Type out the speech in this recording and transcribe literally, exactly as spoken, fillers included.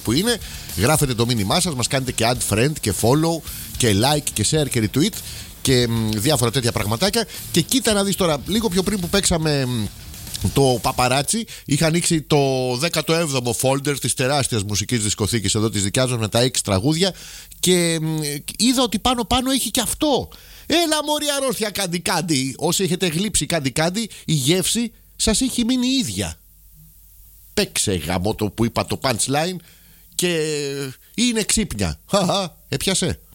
που είναι. Γράφετε το μήνυμά σας, μας κάνετε και add friend και follow και like και share και retweet και μ, διάφορα τέτοια πραγματάκια. Και κοίτα να δεις τώρα, λίγο πιο πριν που παίξαμε μ, το παπαράτσι, είχα ανοίξει το δέκατο έβδομο folder της τεράστιας μουσικής δισκοθήκης εδώ της δικιάς μας με τα έξι τραγούδια και μ, είδα ότι πάνω πάνω έχει και αυτό. Έλα μωρή αρρώστια κάντι κάντι. Όσοι έχετε γλύψει κάντι κάντι, η γεύση σας έχει μείνει ίδια. Παίξε γαμώ το που είπα το punchline και είναι ξύπνια. Χαχα, έπιασε.